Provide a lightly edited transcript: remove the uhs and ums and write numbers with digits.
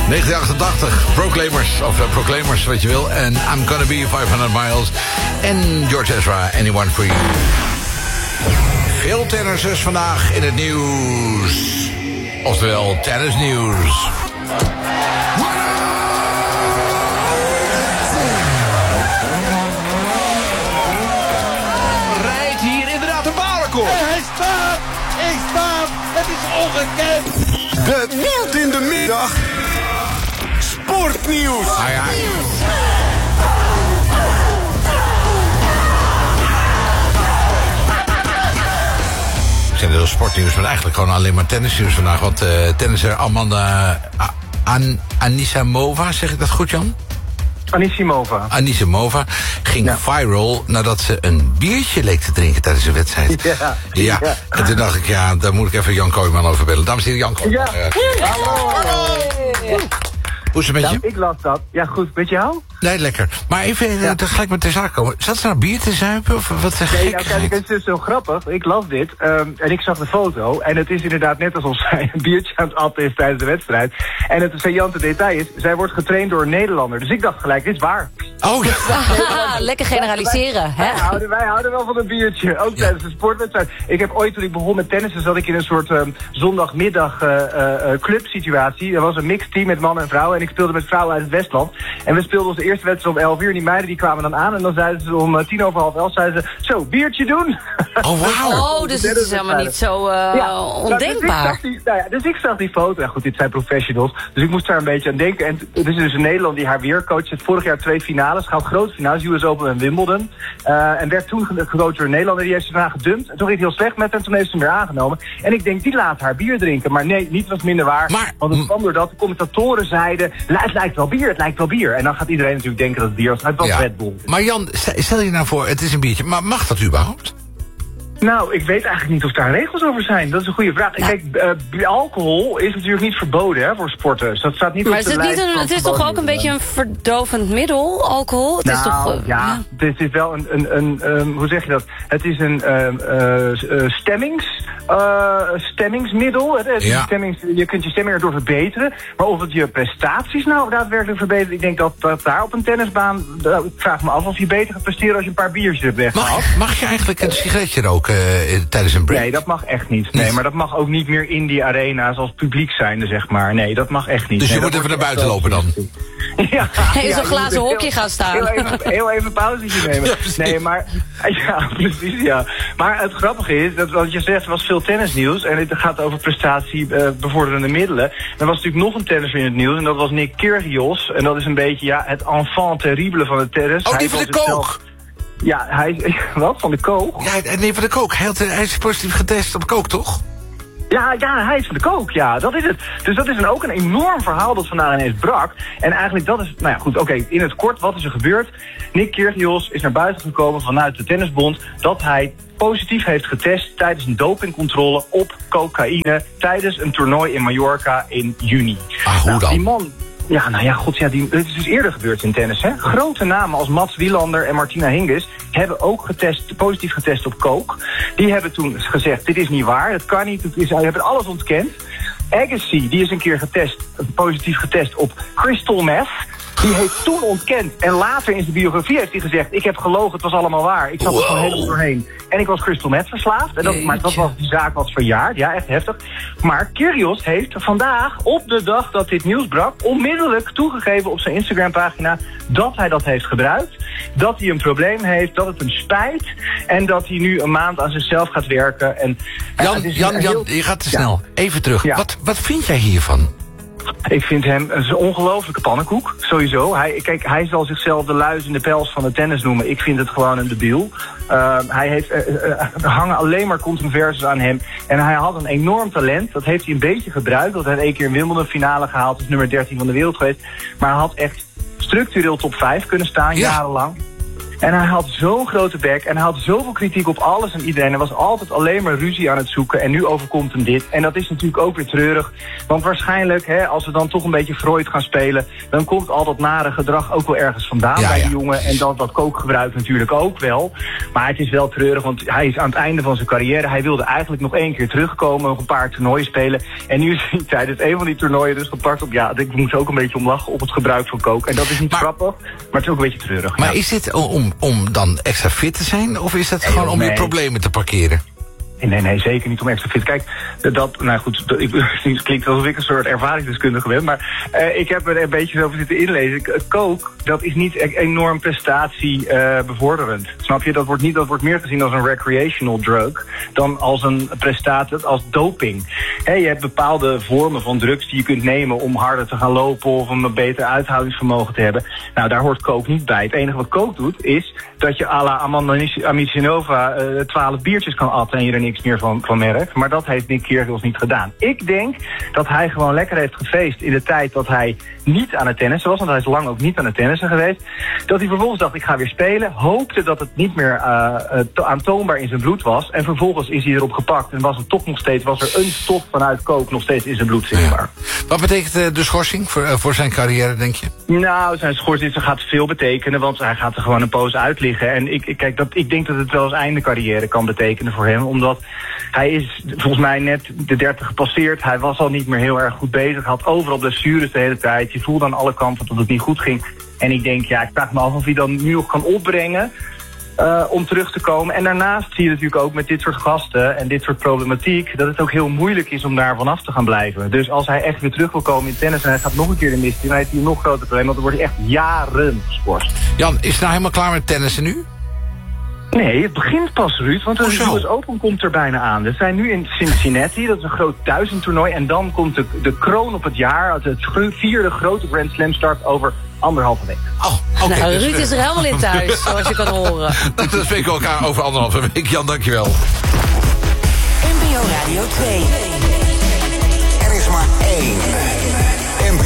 1988, Proclaimers, wat je wil. En I'm Gonna Be 500 Miles. En George Ezra, Anyone For You. Veel tennissers vandaag in het nieuws. Oftewel, tennisnieuws. Rijdt hier inderdaad een balenkoord. Hij staat! Ik sta! Het is ongekend! Het wild in de middag. Sportnieuws. Ah ja. Ik zeg dat sportnieuws, maar eigenlijk gewoon alleen maar tennisnieuws vandaag. Want tennisser Amanda Anisimova, zeg ik dat goed, Jan? Anisimova ging viral nadat ze een biertje leek te drinken tijdens een wedstrijd. Ja. En toen dacht ik, ja, daar moet ik even Jan Kooijman over bellen. Dames en heren, Jan Kooijman. Hoe is het met je? Ik las dat. Ja, goed. Met jou? Nee, lekker. Maar even gelijk met de zaak komen. Zat ze nou bier te zuipen? Of wat zeg Nee, nou, kijk, het is dus zo grappig. Ik las dit en ik zag de foto. En het is inderdaad net alsof zij een biertje aan het atten is tijdens de wedstrijd. En het saillante detail is, zij wordt getraind door een Nederlander. Dus ik dacht gelijk, dit is waar. Oh ja. Lekker generaliseren, hè? Wij houden wel van een biertje. Ook tijdens de sportwedstrijd. Ik heb ooit, toen ik begon met tennissen, zat ik in een soort zondagmiddag clubsituatie. Er was een mixed team met mannen en vrouwen. En ik speelde met vrouwen uit het Westland. En we speelden onze eerste wedstrijd om 11 uur. En die meiden die kwamen dan aan. En dan zeiden ze om 11:10, zeiden ze, zo, biertje doen. Oh, wauw. Oh, dus het is helemaal niet zo ondenkbaar. Dus ik zag die foto. Ja goed, dit zijn professionals. Dus ik moest daar een beetje aan denken. En er is dus een Nederland die haar weer coacht. Vorig jaar 2 finales. Gaat grote finales. US Open en Wimbledon. En werd toen gecoacht door een Nederlander. Die heeft ze daarna gedumpt. En toen ging het heel slecht met hem. Toen heeft ze hem weer aangenomen. En ik denk, die laat haar bier drinken. Maar nee, niet was minder waar. Want het kwam doordat de commentatoren zeiden, het lijkt wel bier. En dan gaat iedereen natuurlijk denken dat het bier was. Het was Red Bull. Maar Jan, stel je nou voor, het is een biertje. Maar mag dat überhaupt? Nou, ik weet eigenlijk niet of daar regels over zijn. Dat is een goede vraag. Ja. Kijk, alcohol is natuurlijk niet verboden, hè, voor sporters. Dat staat niet op de lijst. Maar het is toch ook een beetje een verdovend middel, alcohol? Het is toch, het is wel een hoe zeg je dat? Het is een stemmingsmiddel. Je kunt je stemming erdoor verbeteren. Maar of het je prestaties nou daadwerkelijk verbetert, ik denk dat daar op een tennisbaan, ik vraag me af of je beter gaat presteren als je een paar biertjes hebt weggehaald. Mag je eigenlijk een sigaretje roken tijdens een break? Nee, dat mag echt niet. Nee, maar dat mag ook niet meer in die arena's als publiek zijnde, zeg maar. Nee, dat mag echt niet. Dus je moet even naar buiten lopen dan? Ja. In zo'n glazen hokje gaan staan. Heel even een pauzetje nemen. Nee, maar ja, precies, ja. Maar het grappige is, dat wat je zegt, er was veel tennisnieuws. En het gaat over prestatiebevorderende middelen. Er was natuurlijk nog een tennisser in het nieuws. En dat was Nick Kyrgios. En dat is een beetje het enfant terrible van het tennis. Oh, die van de kook! Ja, wat? Van de kook? Ja, nee, van de kook. Hij is positief getest op kook, toch? Ja, hij is van de kook, ja, dat is het. Dus dat is ook een enorm verhaal dat vandaag ineens brak. En eigenlijk dat is, nou ja, goed, oké, in het kort, wat is er gebeurd? Nick Kyrgios is naar buiten gekomen vanuit de tennisbond dat hij positief heeft getest tijdens een dopingcontrole op cocaïne tijdens een toernooi in Mallorca in juni. Hoe dan? Die man, het is dus eerder gebeurd in tennis, hè. Grote namen als Mats Wielander en Martina Hingis hebben ook positief getest op coke. Die hebben toen gezegd, dit is niet waar, dat kan niet, ze hebben alles ontkend. Agassi, die is een keer positief getest op crystal meth. Die heeft toen ontkend. En later in zijn biografie heeft hij gezegd, ik heb gelogen, het was allemaal waar. Ik zat er gewoon helemaal doorheen. En ik was crystal meth verslaafd. En maar die zaak was verjaard. Ja, echt heftig. Maar Kyrgios heeft vandaag, op de dag dat dit nieuws brak, onmiddellijk toegegeven op zijn Instagram-pagina dat hij dat heeft gebruikt. Dat hij een probleem heeft, dat het hem spijt. En dat hij nu een maand aan zichzelf gaat werken. En, Jan, je gaat te snel. Even terug. Ja. Wat vind jij hiervan? Ik vind hem een ongelofelijke pannenkoek, sowieso. Hij zal zichzelf de luis in de pels van het tennis noemen. Ik vind het gewoon een debiel. Er hangen alleen maar controversies aan hem. En hij had een enorm talent. Dat heeft hij een beetje gebruikt. Dat hij heeft 1 keer een Wimbledon finale gehaald. Is nummer 13 van de wereld geweest. Maar hij had echt structureel top 5 kunnen staan, jarenlang. En hij had zo'n grote bek en hij had zoveel kritiek op alles en iedereen. Hij was altijd alleen maar ruzie aan het zoeken en nu overkomt hem dit. En dat is natuurlijk ook weer treurig, want waarschijnlijk, als we dan toch een beetje Freud gaan spelen, dan komt al dat nare gedrag ook wel ergens vandaan bij die jongen. En dat kookgebruik natuurlijk ook wel. Maar het is wel treurig, want hij is aan het einde van zijn carrière. Hij wilde eigenlijk nog 1 keer terugkomen, nog een paar toernooien spelen. En nu is hij tijdens een van die toernooien dus gepakt op, ik moest ook een beetje om lachen, op het gebruik van kook. En dat is niet grappig, maar het is ook een beetje treurig. Maar is dit om dan extra fit te zijn? Of is dat gewoon om je problemen te parkeren? Nee, zeker niet om extra fit. Kijk, het klinkt alsof ik een soort ervaringsdeskundige ben, maar ik heb er een beetje over zitten inlezen. Coke, dat is niet enorm prestatie bevorderend. Snap je? Dat wordt meer gezien als een recreational drug dan als een prestatie, als doping. Je hebt bepaalde vormen van drugs die je kunt nemen om harder te gaan lopen of een beter uithoudingsvermogen te hebben. Nou, daar hoort coke niet bij. Het enige wat coke doet, is dat je à la Amanda Amicinova 12 biertjes kan atten en je er niks meer van merkt. Maar dat heeft Nick Kyrgios niet gedaan. Ik denk dat hij gewoon lekker heeft gefeest in de tijd dat hij niet aan het tennissen was, want hij is lang ook niet aan het tennissen geweest. Dat hij vervolgens dacht, ik ga weer spelen. Hoopte dat het niet meer aantoonbaar in zijn bloed was. En vervolgens is hij erop gepakt en was er een stof vanuit coke nog steeds in zijn bloed zichtbaar. Ja. Wat betekent de schorsing voor zijn carrière, denk je? Nou, zijn schorsing gaat veel betekenen, want hij gaat er gewoon een poos uit liggen. En ik denk dat het wel eens einde carrière kan betekenen voor hem, omdat hij is volgens mij net de 30 gepasseerd. Hij was al niet meer heel erg goed bezig. Had overal blessures de hele tijd. Je voelde aan alle kanten dat het niet goed ging. En ik denk, ik vraag me af of hij dan nu nog kan opbrengen om terug te komen. En daarnaast zie je natuurlijk ook met dit soort gasten en dit soort problematiek dat het ook heel moeilijk is om daar vanaf te gaan blijven. Dus als hij echt weer terug wil komen in tennis en hij gaat nog een keer de mist in, dan heeft hij een nog groter probleem, want dan wordt hij echt jaren geschorst. Jan, is hij nou helemaal klaar met tennissen nu? Nee, het begint pas, Ruud, want de US Open komt er bijna aan. We zijn nu in Cincinnati, dat is een groot 1000-toernooi. En dan komt de kroon op het jaar, het 4e grote Grand Slam start over 1,5 week. Okay, nou, Ruud is er helemaal in thuis, zoals je kan horen. Dat spreken we elkaar over 1,5 week. Jan, dankjewel. NPO Radio 2. Er is maar één.